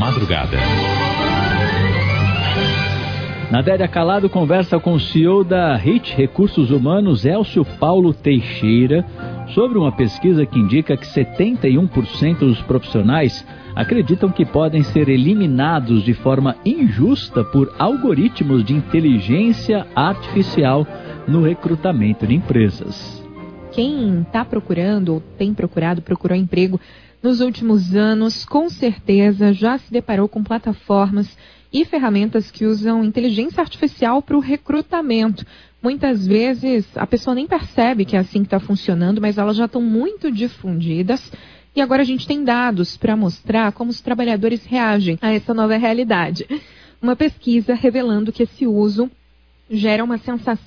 madrugada. Nadélia Calado conversa com o CEO da HIT Recursos Humanos, Elcio Paulo Teixeira, sobre uma pesquisa que indica que 71% dos profissionais acreditam que podem ser eliminados de forma injusta por algoritmos de inteligência artificial no recrutamento de empresas. Quem está procurando ou procurou emprego nos últimos anos, com certeza já se deparou com plataformas e ferramentas que usam inteligência artificial para o recrutamento. Muitas vezes a pessoa nem percebe que é assim que está funcionando, mas elas já estão muito difundidas. E agora a gente tem dados para mostrar como os trabalhadores reagem a essa nova realidade. Uma pesquisa revelando que esse uso gera uma sensação